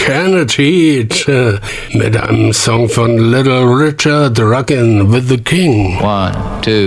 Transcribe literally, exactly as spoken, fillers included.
Eternity äh, mit einem Song von Little Richard, Rockin' with the King. One, two.